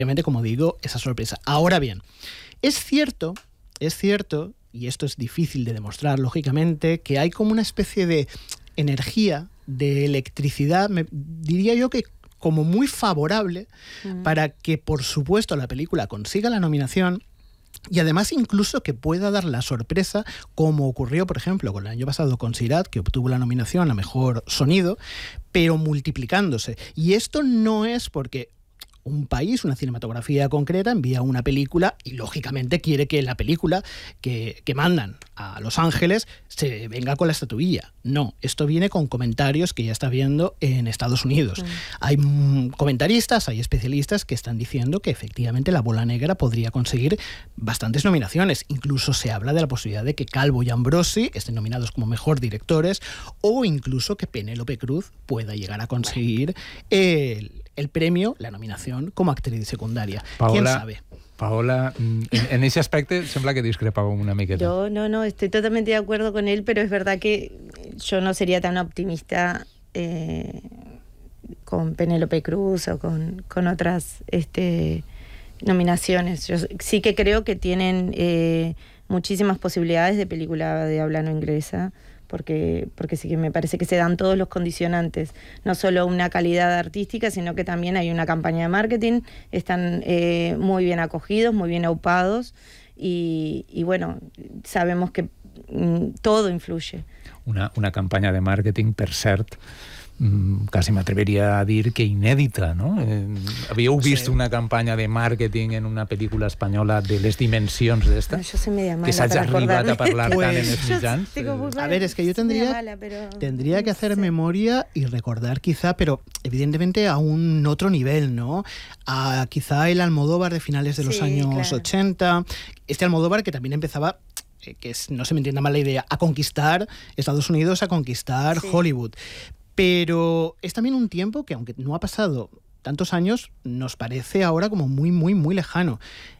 obviamente, como digo, esa sorpresa. Ahora bien, es cierto, y esto es difícil de demostrar, lógicamente, que hay como una especie de energía, de electricidad, diría yo que como muy favorable para que, por supuesto, la película consiga la nominación. Y además incluso que pueda dar la sorpresa, como ocurrió, por ejemplo, con el año pasado con Sirat, que obtuvo la nominación a Mejor Sonido, pero multiplicándose. Y esto no es porque un país, una cinematografía concreta, envía una película y lógicamente quiere que la película que mandan a Los Ángeles se venga con la estatuilla. No, esto viene con comentarios que ya está viendo en Estados Unidos. Hay comentaristas, hay especialistas que están diciendo que efectivamente La Bola Negra podría conseguir bastantes nominaciones. Incluso se habla de la posibilidad de que Calvo y Ambrosi estén nominados como mejor directores, o incluso que Penélope Cruz pueda llegar a conseguir el premio, la nominación como actriz secundaria. ¿Quién sabe? Paola, en ese aspecto sembla que discrepava una miqueta. Yo no, estoy totalmente de acuerdo con él, pero es verdad que yo no sería tan optimista con Penélope Cruz o con otras nominaciones. Yo sí que creo que tienen muchísimas posibilidades de película de habla no inglesa, porque sí que me parece que se dan todos los condicionantes, no solo una calidad artística, sino que también hay una campaña de marketing, están muy bien acogidos, muy bien aupados, y bueno, sabemos que todo influye. Una campanya de màrqueting, per cert, quasi m'atreveria a dir que inèdita, no? Havíeu vist una campanya de màrqueting en una pel·lícula espanyola de les dimensions d'esta? Yo soy media mala que s'hagi arribat a parlar pues, tant en els mitjans. A ver, es que yo tendría que hacer memoria y recordar quizá, pero evidentemente a un otro nivel, ¿no? A quizá el Almodóvar de finales de los años 80, este Almodóvar que también empezaba, no se me entienda mal la idea, a conquistar Estados Unidos, a conquistar Hollywood. Pero es también un tiempo que, aunque no ha pasado tantos años, nos parece ahora como muy, muy, muy lejano.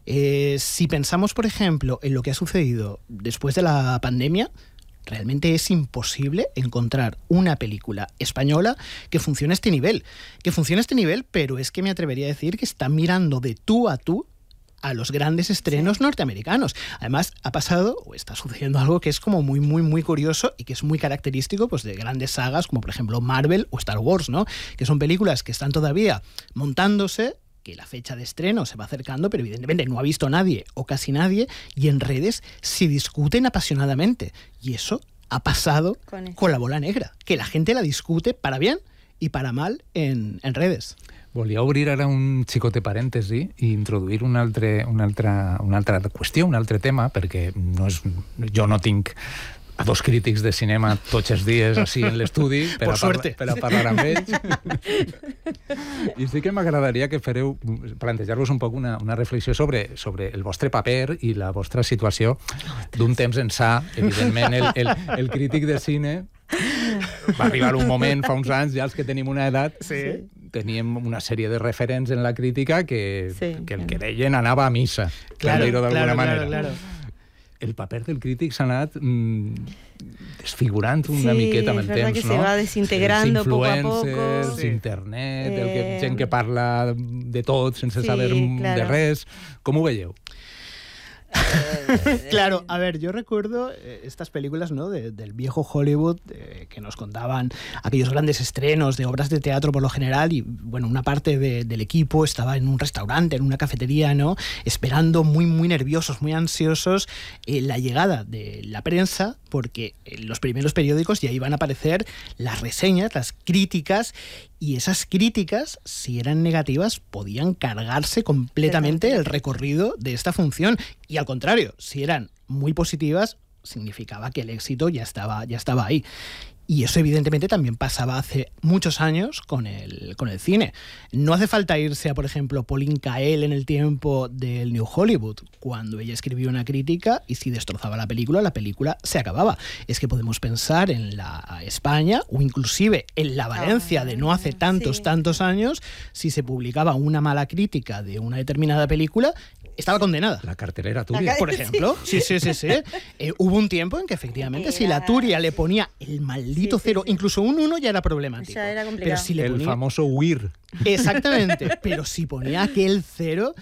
Si pensamos, por ejemplo, en lo que ha sucedido después de la pandemia, realmente es imposible encontrar una película española que funcione a este nivel. Pero es que me atrevería a decir que está mirando de tú a los grandes estrenos norteamericanos. Además, ha pasado, o está sucediendo algo que es como muy, muy, muy curioso y que es muy característico pues, de grandes sagas como, por ejemplo, Marvel o Star Wars, ¿no? Que son películas que están todavía montándose, que la fecha de estreno se va acercando, pero evidentemente no ha visto nadie o casi nadie, y en redes se discuten apasionadamente. Y eso ha pasado con La Bola Negra, que la gente la discute para bien y para mal en redes. Volia obrir ara un xicote parèntesi i introduir una altra qüestió, un altre tema, perquè jo no tinc a dos crítics de cinema tots els dies així en l'estudi per a parlar amb ells. I sí que m'agradaria que plantejar-vos un poc una reflexió sobre el vostre paper i la vostra situació d'un temps ençà. Evidentment, el crític de cine va arribar un moment, fa uns anys, ja els que tenim una edat, teníem una sèrie de referents en la crítica que el que deien anava a missa, per dir-ho d'alguna manera. Claro. El paper del crític s'ha anat desfigurant una miqueta amb el temps, no? Sí, es verdad que se va desintegrando poco a poco. Els influencers, internet, gent que parla de tot sense saber de res. Com ho veieu? Claro, a ver, yo recuerdo estas películas, ¿no? del viejo Hollywood que nos contaban aquellos grandes estrenos de obras de teatro por lo general, y bueno, una parte del equipo estaba en un restaurante, en una cafetería, ¿no? Esperando muy, muy nerviosos, muy ansiosos la llegada de la prensa, porque en los primeros periódicos ya iban a aparecer las reseñas, las críticas, y esas críticas, si eran negativas, podían cargarse completamente el recorrido de esta función. Y al contrario, si eran muy positivas, significaba que el éxito ya estaba ahí. Y eso evidentemente también pasaba hace muchos años con el cine. No hace falta irse a, por ejemplo, Pauline Kael en el tiempo del New Hollywood, cuando ella escribió una crítica y si destrozaba la película se acababa. Es que podemos pensar en la España o inclusive en la Valencia de no hace tantos años, si se publicaba una mala crítica de una determinada película, estaba condenada. La cartelera Turia. Por ejemplo. Sí. Hubo un tiempo en que efectivamente si la Turia le ponía el maldito 0, incluso un 1 ya era problemático. Ya era complicado. Pero si le ponía... El famoso WIR. Exactamente. Pero si ponía aquel 0,